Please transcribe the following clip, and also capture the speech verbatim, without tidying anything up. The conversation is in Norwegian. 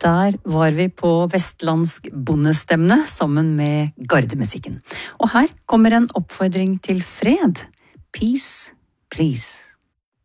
Der var vi på vestlandsk bondestemne sammen med gardemusikken. Og her kommer en oppfordring til fred. Peace, please.